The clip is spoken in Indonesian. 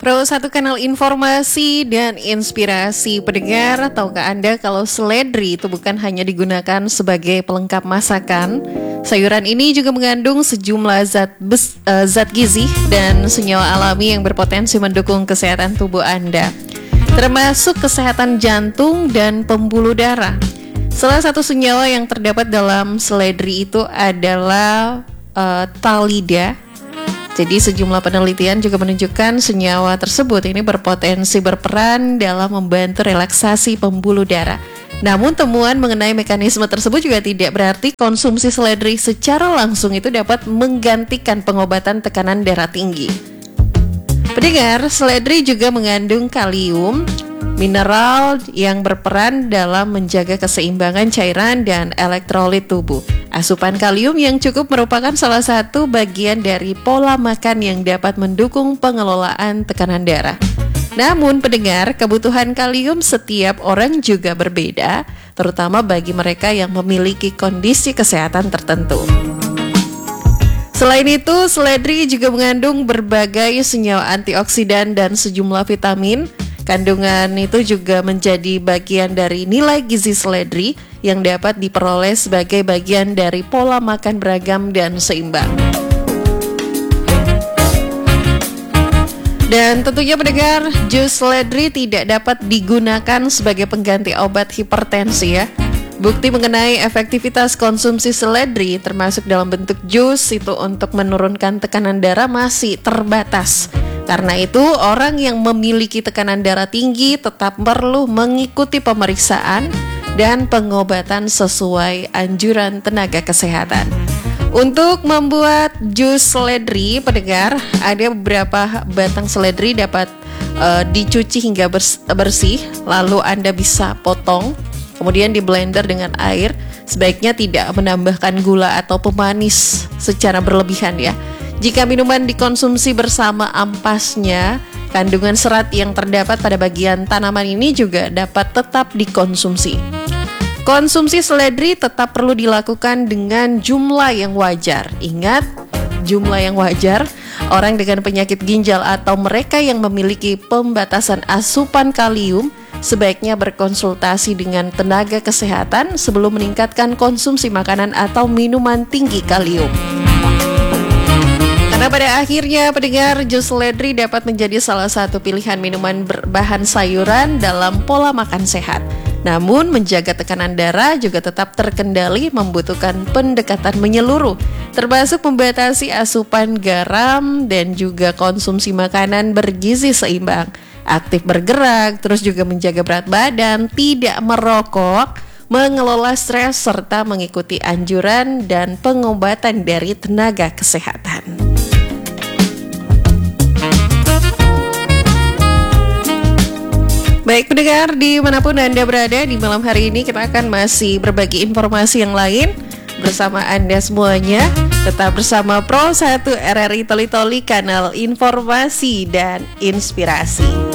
Pro satu kanal informasi dan inspirasi pendengar. Tahukah Anda kalau seledri itu bukan hanya digunakan sebagai pelengkap masakan? Sayuran ini juga mengandung sejumlah zat gizi dan senyawa alami yang berpotensi mendukung kesehatan tubuh Anda, termasuk kesehatan jantung dan pembuluh darah. Salah satu senyawa yang terdapat dalam seledri itu adalah talida. Jadi sejumlah penelitian juga menunjukkan senyawa tersebut ini berpotensi berperan dalam membantu relaksasi pembuluh darah. Namun temuan mengenai mekanisme tersebut juga tidak berarti konsumsi seledri secara langsung itu dapat menggantikan pengobatan tekanan darah tinggi. Pendengar, seledri juga mengandung kalium, mineral yang berperan dalam menjaga keseimbangan cairan dan elektrolit tubuh. Asupan kalium yang cukup merupakan salah satu bagian dari pola makan yang dapat mendukung pengelolaan tekanan darah. Namun pendengar, kebutuhan kalium setiap orang juga berbeda, terutama bagi mereka yang memiliki kondisi kesehatan tertentu. Selain itu, seledri juga mengandung berbagai senyawa antioksidan dan sejumlah vitamin. Kandungan itu juga menjadi bagian dari nilai gizi seledri yang dapat diperoleh sebagai bagian dari pola makan beragam dan seimbang. Dan tentunya pendengar, jus seledri tidak dapat digunakan sebagai pengganti obat hipertensi ya. Bukti mengenai efektivitas konsumsi seledri termasuk dalam bentuk jus itu untuk menurunkan tekanan darah masih terbatas. Karena itu, orang yang memiliki tekanan darah tinggi tetap perlu mengikuti pemeriksaan dan pengobatan sesuai anjuran tenaga kesehatan. Untuk membuat jus seledri, pendengar, ada beberapa batang seledri dapat dicuci hingga bersih, lalu Anda bisa potong, kemudian di blender dengan air. Sebaiknya tidak menambahkan gula atau pemanis secara berlebihan ya. Jika minuman dikonsumsi bersama ampasnya, kandungan serat yang terdapat pada bagian tanaman ini juga dapat tetap dikonsumsi. Konsumsi seledri tetap perlu dilakukan dengan jumlah yang wajar. Ingat, jumlah yang wajar. Orang dengan penyakit ginjal atau mereka yang memiliki pembatasan asupan kalium sebaiknya berkonsultasi dengan tenaga kesehatan sebelum meningkatkan konsumsi makanan atau minuman tinggi kalium. Karena pada akhirnya pendengar, jus seledri dapat menjadi salah satu pilihan minuman berbahan sayuran dalam pola makan sehat. Namun menjaga tekanan darah juga tetap terkendali membutuhkan pendekatan menyeluruh, termasuk membatasi asupan garam dan juga konsumsi makanan bergizi seimbang, aktif bergerak, terus juga menjaga berat badan, tidak merokok, mengelola stres, serta mengikuti anjuran dan pengobatan dari tenaga kesehatan. Baik pendengar, dimanapun Anda berada, di malam hari ini kita akan masih berbagi informasi yang lain bersama Anda semuanya. Tetap bersama Pro 1 RRI Toli Toli, kanal informasi dan inspirasi.